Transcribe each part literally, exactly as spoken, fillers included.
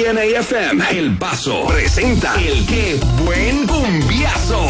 K N A F M, El Paso, presenta el Qué Buen Cumbiazo.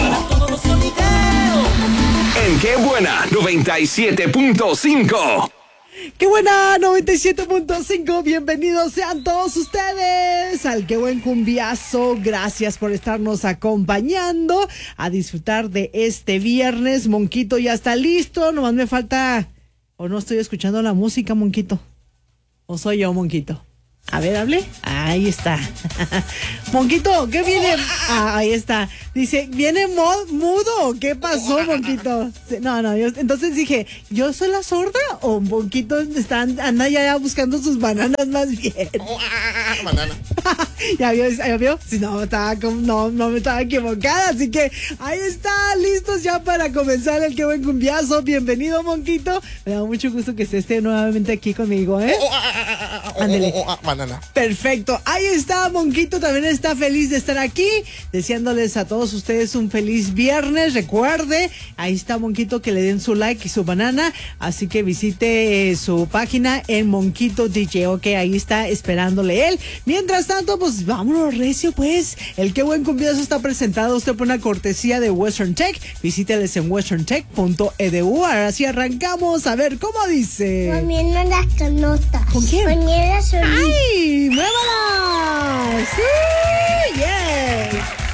En Qué Buena, noventa y siete punto cinco. ¡Qué buena! noventa y siete punto cinco. Bienvenidos sean todos ustedes al Qué Buen Cumbiazo. Gracias por estarnos acompañando a disfrutar de este viernes. Monquito ya está listo. Nomás me falta... ¿O no estoy escuchando la música, Monquito? ¿O soy yo, Monquito? A ver, hable. Ahí está. Monquito, ¿qué viene? Ah, ahí está. Dice, ¿viene mod, mudo? ¿Qué pasó, Monquito? No, no, yo, entonces dije, ¿yo soy la sorda? ¿O Monquito está, anda ya buscando sus bananas más bien? Banana. ¿Ya vio? ¿Ya vio? Si no, estaba como, no, no me estaba equivocada. Así que ahí está, listos ya para comenzar el Qué Buen Cumbiazo. Bienvenido, Monquito. Me da mucho gusto que esté nuevamente aquí conmigo, ¿eh? Ándele. Banana. Perfecto, ahí está, Monquito también está feliz de estar aquí, deseándoles a todos ustedes un feliz viernes. Recuerde, ahí está Monquito, que le den su like y su banana, así que visite eh, su página en Monquito D J, ok, ahí está esperándole él. Mientras tanto, pues vámonos recio, pues, el Qué Buen Cumbiazo está presentado usted por una cortesía de Western Tech. Visíteles en western tech punto e d u. Ahora sí arrancamos, a ver, ¿cómo dice? Poniendo las canotas. ¿Con quién? Poniendo las ¡Ay! ¡Muévalas! ¡Sí!